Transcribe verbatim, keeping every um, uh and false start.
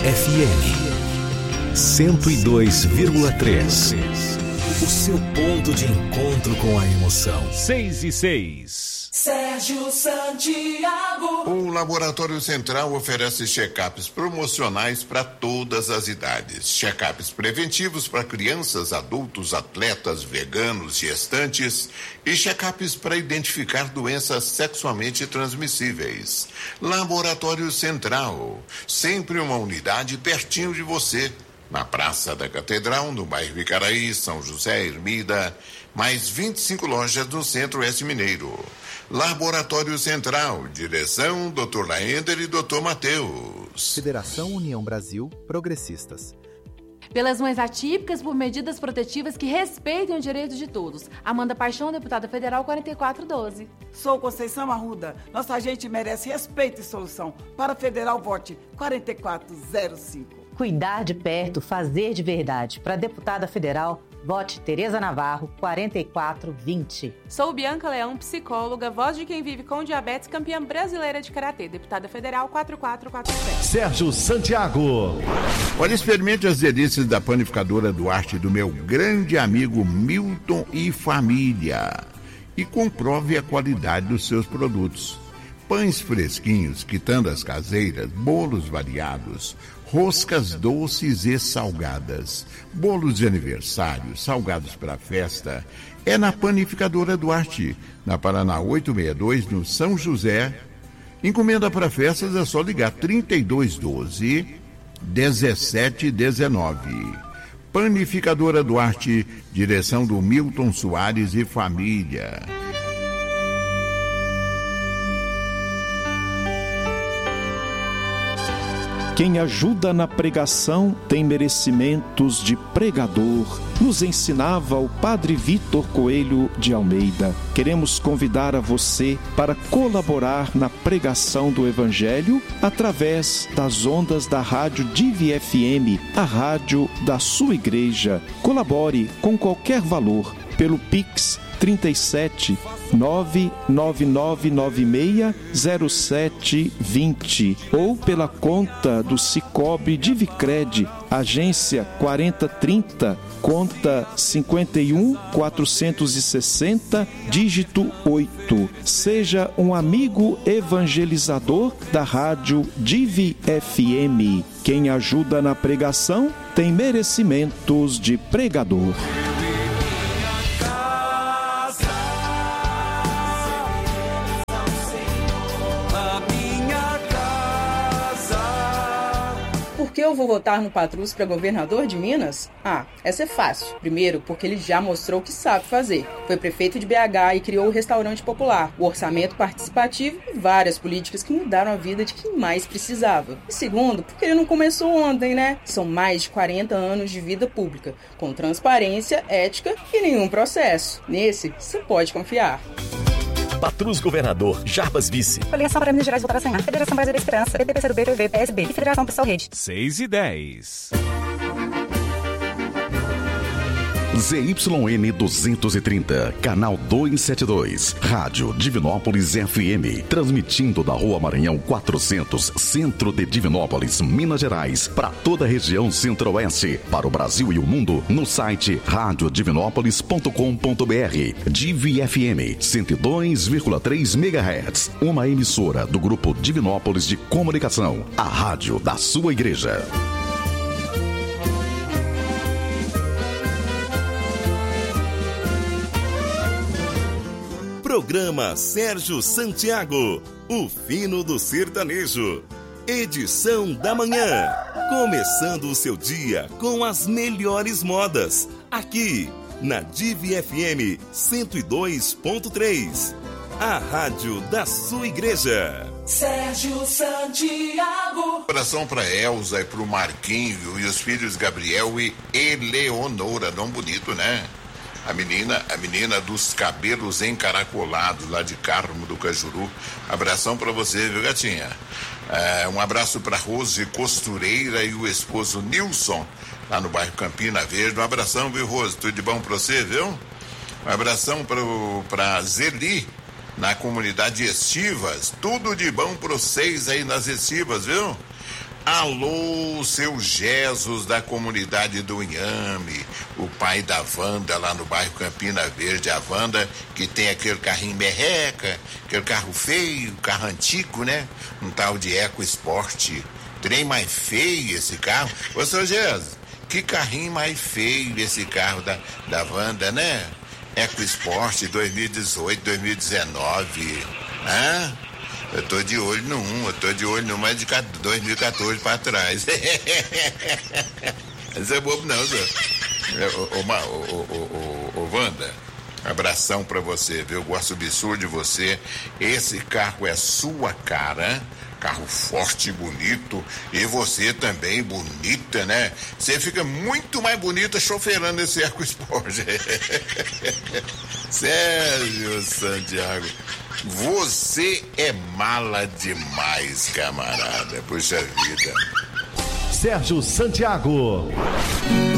F M cento e dois vírgula três. O seu ponto de encontro com a emoção. seis e seis. Sérgio Santiago. O Laboratório Central oferece check-ups promocionais para todas as idades. Check-ups preventivos para crianças, adultos, atletas, veganos, gestantes e check-ups para identificar doenças sexualmente transmissíveis. Laboratório Central, sempre uma unidade pertinho de você. Na Praça da Catedral, no bairro Icaraí, São José, Ermida, mais vinte e cinco lojas no Centro-Oeste Mineiro. Laboratório Central, direção doutor Laender e doutor Matheus. Federação União Brasil, Progressistas. Pelas mães atípicas, por medidas protetivas que respeitem os direitos de todos. Amanda Paixão, deputada federal, quarenta e quatro doze. Sou Conceição Arruda. Nossa gente merece respeito e solução. Para federal, vote quarenta e quatro zero cinco. Cuidar de perto, fazer de verdade. Para deputada federal, vote Tereza Navarro, quarenta e quatro vinte. Sou Bianca Leão, psicóloga, voz de quem vive com diabetes, campeã brasileira de karatê, deputada federal quatro quatro quatro sete. Sérgio Santiago. Olha, experimente as delícias da panificadora Duarte do meu grande amigo Milton e família e comprove a qualidade dos seus produtos. Pães fresquinhos, quitandas caseiras, bolos variados, roscas doces e salgadas, bolos de aniversário, salgados para festa, é na Panificadora Duarte, na Paraná oitocentos e sessenta e dois, no São José. Encomenda para festas é só ligar trinta e dois doze, dezessete dezenove. Panificadora Duarte, direção do Milton Soares e família. Quem ajuda na pregação tem merecimentos de pregador, nos ensinava o Padre Vitor Coelho de Almeida. Queremos convidar a você para colaborar na pregação do Evangelho através das ondas da Rádio Divi F M, a rádio da sua igreja. Colabore com qualquer valor pelo Pix trinta e sete, nove nove nove nove seis zero sete dois zero ou pela conta do Cicobi Divicred, agência quarenta trinta, conta cinquenta e um quatrocentos e sessenta, dígito oito. Seja um amigo evangelizador da Rádio Divi F M. Quem ajuda na pregação tem merecimentos de pregador. Por que eu vou votar no Patrus para governador de Minas? Ah, essa é fácil. Primeiro, porque ele já mostrou o que sabe fazer. Foi prefeito de B H e criou o restaurante popular, o orçamento participativo e várias políticas que mudaram a vida de quem mais precisava. E segundo, porque ele não começou ontem, né? São mais de quarenta anos de vida pública, com transparência, ética e nenhum processo. Nesse, você pode confiar. Patrus Governador, Jarbas Vice. Coligação para Minas Gerais voltada a Senhar. Federação Brasileira da Esperança. P T P C do B, P V, P S B e Federação Pessoal Rede. seis e dez. Z Y N duzentos e trinta, canal duzentos e setenta e dois, Rádio Divinópolis F M, transmitindo da Rua Maranhão quatrocentos, centro de Divinópolis, Minas Gerais, para toda a região centro-oeste, para o Brasil e o mundo, no site rádio divinópolis ponto com ponto b r. Divi F M, cento e dois vírgula três megahertz, uma emissora do Grupo Divinópolis de Comunicação, a rádio da sua igreja. Programa Sérgio Santiago, o fino do sertanejo. Edição da manhã. Começando o seu dia com as melhores modas. Aqui, na Divi F M cento e dois ponto três. A rádio da sua igreja. Sérgio Santiago. Oração para Elza e para o Marquinho e os filhos Gabriel e Eleonora. Nome bonito, né? A menina, a menina dos cabelos encaracolados, lá de Carmo do Cajuru. Abração pra você, viu, gatinha? É, um abraço pra Rose Costureira e o esposo Nilson, lá no bairro Campina Verde. Um abração, viu, Rose? Tudo de bom pra você, viu? Um abração pro, pra Zeli, na comunidade Estivas. Tudo de bom pra vocês aí nas Estivas, viu? Alô, seu Jesus da comunidade do Inhame, o pai da Wanda lá no bairro Campina Verde, a Wanda que tem aquele carrinho merreca, aquele carro feio, carro antigo, né? Um tal de EcoSport, trem mais feio esse carro. Ô, seu Jesus, que carrinho mais feio esse carro da, da Wanda, né? EcoSport dois mil e dezoito, dois mil e dezenove, hã? Eu tô de olho no um, eu tô de olho no mais de dois mil e quatorze pra trás. Isso é bobo não, Zé. Ô, ô, ô, ô, ô, Wanda, abração pra você, viu? Eu gosto absurdo de você. Esse carro é sua cara, carro forte e bonito, e você também bonita, né? Você fica muito mais bonita choferando esse EcoSport. Sérgio Santiago, você é mala demais, camarada. Puxa vida. Sérgio Santiago.